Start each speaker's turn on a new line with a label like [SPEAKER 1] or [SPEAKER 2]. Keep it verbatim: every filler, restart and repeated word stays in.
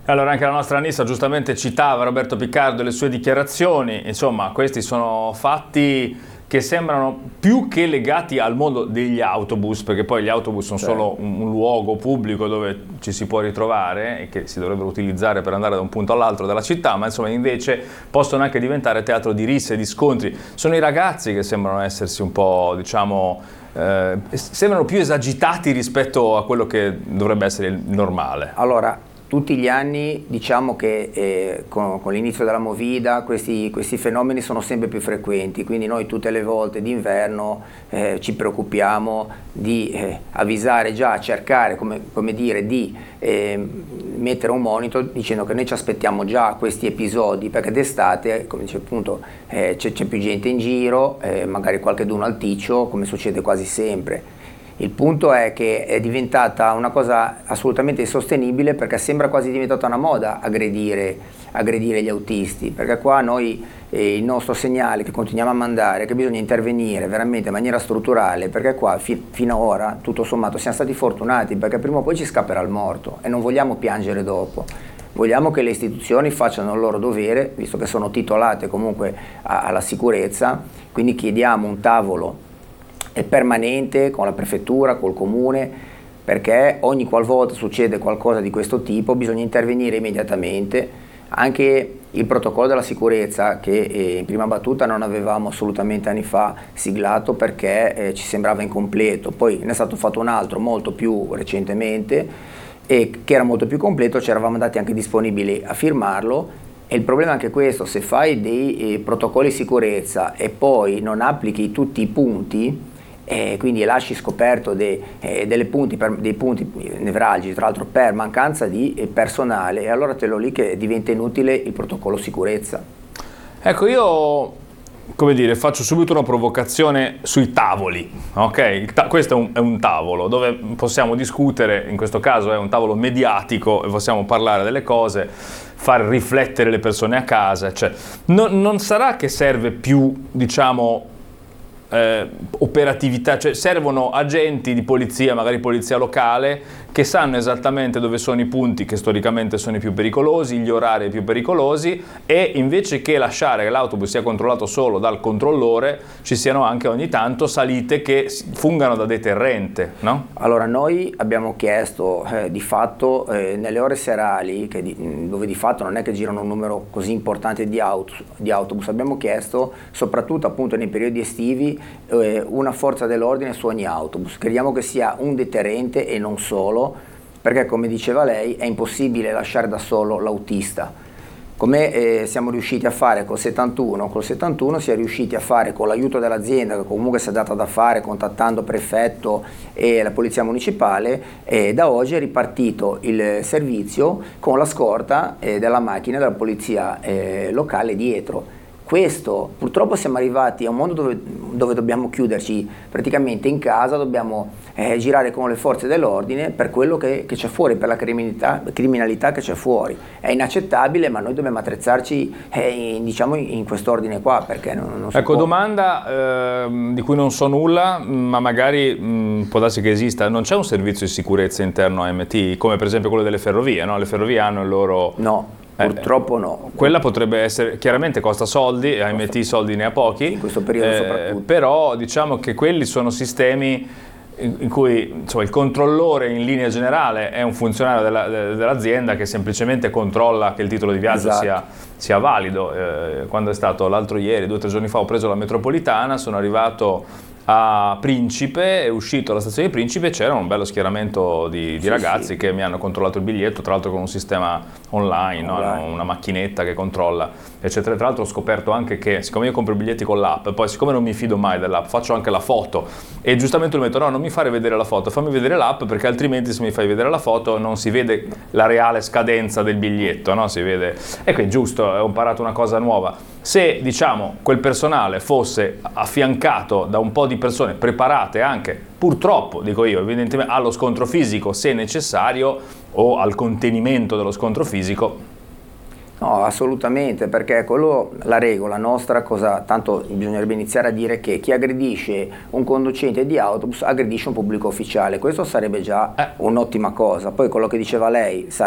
[SPEAKER 1] Allora anche la nostra Anissa giustamente citava Roberto Piccardo e le sue dichiarazioni, insomma questi sono fatti che sembrano più che legati al mondo degli autobus, perché poi gli autobus sono
[SPEAKER 2] certo.
[SPEAKER 1] solo un, un luogo pubblico dove ci si può ritrovare e che si dovrebbero utilizzare per andare da un punto all'altro della città, ma insomma invece possono anche diventare teatro di risse, di scontri. Sono i ragazzi che sembrano essersi un po', diciamo, eh, sembrano più esagitati rispetto a quello che dovrebbe essere il normale.
[SPEAKER 2] Allora, tutti gli anni diciamo che eh, con, con l'inizio della Movida questi, questi fenomeni sono sempre più frequenti, quindi noi tutte le volte d'inverno eh, ci preoccupiamo di eh, avvisare già, cercare come, come dire di eh, mettere un monitor dicendo che noi ci aspettiamo già questi episodi, perché d'estate, come dice appunto, eh, c'è, c'è più gente in giro, eh, magari qualcheduno al ticcio, come succede quasi sempre. Il punto è che è diventata una cosa assolutamente insostenibile, perché sembra quasi diventata una moda aggredire, aggredire gli autisti, perché qua noi eh, il nostro segnale che continuiamo a mandare è che bisogna intervenire veramente in maniera strutturale, perché qua fi, fino ad ora tutto sommato siamo stati fortunati, perché prima o poi ci scapperà il morto e non vogliamo piangere dopo. Vogliamo che le istituzioni facciano il loro dovere, visto che sono titolate comunque a, alla sicurezza, quindi chiediamo un tavolo è permanente con la prefettura, col comune, perché ogni qualvolta succede qualcosa di questo tipo bisogna intervenire immediatamente. Anche il protocollo della sicurezza, che eh, in prima battuta non avevamo assolutamente anni fa siglato perché eh, ci sembrava incompleto, poi ne è stato fatto un altro molto più recentemente e che era molto più completo, ci eravamo andati anche disponibili a firmarlo. E il problema è anche questo: se fai dei eh, protocolli di sicurezza e poi non applichi tutti i punti, e quindi lasci scoperto dei, eh, delle punti per, dei punti nevralgici, tra l'altro per mancanza di eh, personale, e allora te lo lì che diventa inutile il protocollo sicurezza.
[SPEAKER 1] Ecco, io, come dire, faccio subito una provocazione sui tavoli, ok? Ta- questo è un, è un tavolo dove possiamo discutere, in questo caso è un tavolo mediatico e possiamo parlare delle cose, far riflettere le persone a casa, cioè, no, non sarà che serve più, diciamo, Eh, operatività, cioè servono agenti di polizia, magari polizia locale, che sanno esattamente dove sono i punti che storicamente sono i più pericolosi, gli orari più pericolosi, e invece che lasciare che l'autobus sia controllato solo dal controllore, ci siano anche ogni tanto salite che fungano da deterrente, no?
[SPEAKER 2] Allora noi abbiamo chiesto eh, di fatto eh, nelle ore serali, che di, dove di fatto non è che girano un numero così importante di, auto, di autobus, abbiamo chiesto soprattutto appunto nei periodi estivi eh, una forza dell'ordine su ogni autobus. Crediamo che sia un deterrente e non solo, perché come diceva lei è impossibile lasciare da solo l'autista. Come eh, siamo riusciti a fare col settantuno, col settantuno si è riusciti a fare con l'aiuto dell'azienda, che comunque si è data da fare contattando prefetto e la polizia municipale, e da oggi è ripartito il servizio con la scorta eh, della macchina della polizia eh, locale dietro. Questo, purtroppo siamo arrivati a un mondo dove, dove dobbiamo chiuderci praticamente in casa, dobbiamo eh, girare con le forze dell'ordine per quello che, che c'è fuori, per la criminalità, criminalità che c'è fuori. È inaccettabile, ma noi dobbiamo attrezzarci eh, in, diciamo, in quest'ordine qua, perché non, non si
[SPEAKER 1] Ecco,
[SPEAKER 2] può.
[SPEAKER 1] domanda eh, di cui non so nulla, ma magari mh, può darsi che esista. Non c'è un servizio di sicurezza interno a M T, come per esempio quello delle ferrovie, no? Le ferrovie hanno il loro...
[SPEAKER 2] No. Purtroppo no.
[SPEAKER 1] Quella potrebbe essere, chiaramente costa soldi, e A M T soldi ne ha pochi,
[SPEAKER 2] in questo periodo
[SPEAKER 1] eh,
[SPEAKER 2] soprattutto.
[SPEAKER 1] Però diciamo che quelli sono sistemi in, in cui insomma, il controllore in linea generale è un funzionario della, dell'azienda che semplicemente controlla che il titolo di viaggio
[SPEAKER 2] Esatto.
[SPEAKER 1] sia, sia valido. Eh, quando è stato l'altro ieri, due o tre giorni fa, ho preso la metropolitana, sono arrivato a Principe, è uscito dalla stazione di Principe, c'era un bello schieramento di, di
[SPEAKER 2] sì,
[SPEAKER 1] ragazzi
[SPEAKER 2] sì.
[SPEAKER 1] che mi hanno controllato il biglietto, tra l'altro con un sistema online,
[SPEAKER 2] online.
[SPEAKER 1] No? Una macchinetta che controlla, eccetera. Tra l'altro ho scoperto anche che, siccome io compro i biglietti con l'app, poi siccome non mi fido mai dell'app, faccio anche la foto, e giustamente lui mi ha detto no, non mi fare vedere la foto, fammi vedere l'app, perché altrimenti se mi fai vedere la foto non si vede la reale scadenza del biglietto, no? Si vede. E qui è giusto, ho imparato una cosa nuova. Se, diciamo, quel personale fosse affiancato da un po' di persone preparate anche, purtroppo, dico io, evidentemente allo scontro fisico se necessario, o al contenimento dello scontro fisico.
[SPEAKER 2] No, assolutamente, perché quello, la regola nostra, cosa, tanto bisognerebbe iniziare a dire che chi aggredisce un conducente di autobus aggredisce un pubblico ufficiale, questo sarebbe già
[SPEAKER 1] Eh.
[SPEAKER 2] un'ottima cosa. Poi quello che diceva lei,